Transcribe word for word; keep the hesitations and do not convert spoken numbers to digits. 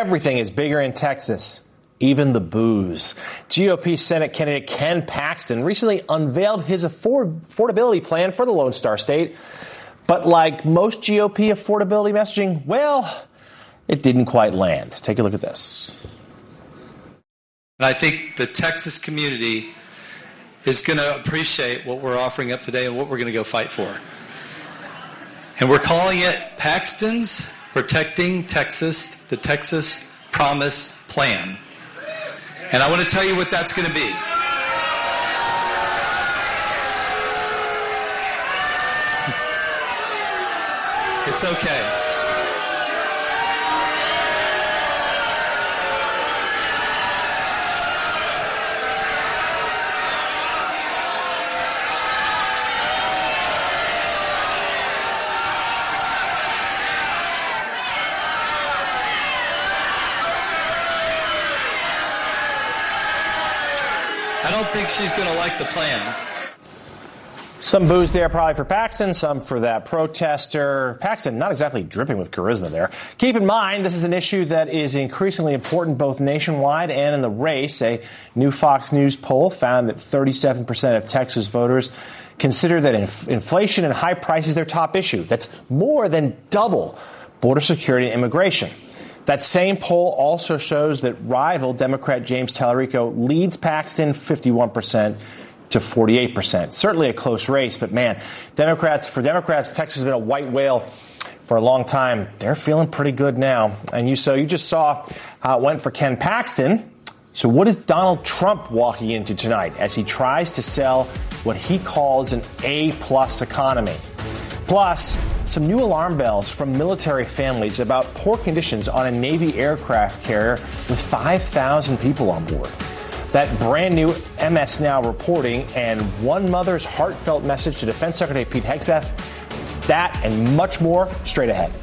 Everything is bigger in Texas, even the booze. G O P Senate candidate Ken Paxton recently unveiled his afford- affordability plan for the Lone Star State. But like most G O P affordability messaging, well, it didn't quite land. Take a look at this. And I think the Texas community is going to appreciate what we're offering up today and what we're going to go fight for. And we're calling it Paxton's Protecting Texas, the Texas Promise Plan. And I want to tell you what that's going to be. It's okay. I don't think she's going to like the plan. Some booze there probably for Paxton, some for that protester. Paxton not exactly dripping with charisma there. Keep in mind, this is an issue that is increasingly important both nationwide and in the race. A new Fox News poll found that thirty-seven percent of Texas voters consider that inf- inflation and high prices are their top issue. That's more than double border security and immigration. That same poll also shows that rival Democrat James Tallarico leads Paxton fifty-one percent to forty-eight percent. Certainly a close race, but man, Democrats, for Democrats, Texas has been a white whale for a long time. They're feeling pretty good now. And you so you just saw how it went for Ken Paxton. So what is Donald Trump walking into tonight as he tries to sell what he calls an A-plus economy? Plus, some new alarm bells from military families about poor conditions on a Navy aircraft carrier with five thousand people on board. That brand new M S Now reporting and one mother's heartfelt message to Defense Secretary Pete Hegseth. That and much more straight ahead.